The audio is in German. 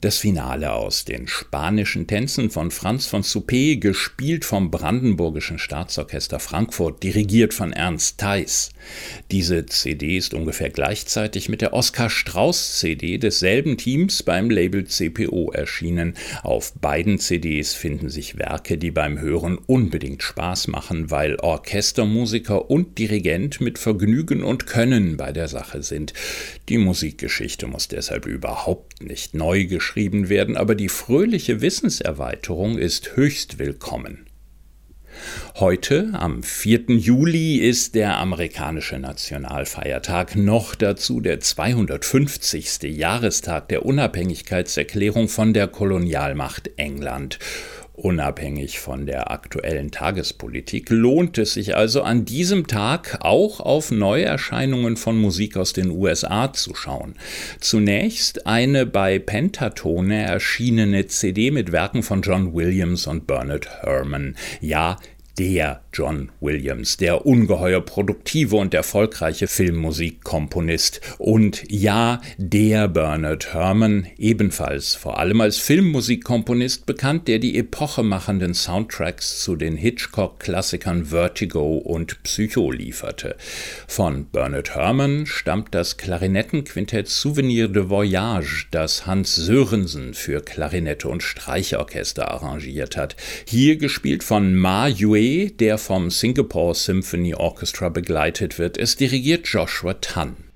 Das Finale aus den spanischen Tänzen von Franz von Suppé, gespielt vom Brandenburgischen Staatsorchester Frankfurt, dirigiert von Ernst Theis. Diese CD ist ungefähr gleichzeitig mit der Oskar-Strauß-CD desselben Teams beim Label CPO erschienen. Auf beiden CDs finden sich Werke, die beim Hören unbedingt Spaß machen, weil Orchestermusiker und Dirigent mit Vergnügen und Können bei der Sache sind. Die Musikgeschichte muss deshalb überhaupt nicht neu geschrieben werden, aber die fröhliche Wissenserweiterung ist höchst willkommen. Heute, am 4. Juli, ist der amerikanische Nationalfeiertag, noch dazu der 250. Jahrestag der Unabhängigkeitserklärung von der Kolonialmacht England. Unabhängig von der aktuellen Tagespolitik lohnt es sich also an diesem Tag auch auf Neuerscheinungen von Musik aus den USA zu schauen. Zunächst eine bei Pentatone erschienene CD mit Werken von John Williams und Bernard Herrmann. Ja, der John Williams, der ungeheuer produktive und erfolgreiche Filmmusikkomponist. Und ja, der Bernard Herrmann, ebenfalls vor allem als Filmmusikkomponist bekannt, der die epochemachenden Soundtracks zu den Hitchcock-Klassikern Vertigo und Psycho lieferte. Von Bernard Herrmann stammt das Klarinettenquintett Souvenir de Voyage, das Hans Sörensen für Klarinette und Streichorchester arrangiert hat. Hier gespielt von Ma Yue, der vom Singapore Symphony Orchestra begleitet wird. Es dirigiert Joshua Tan.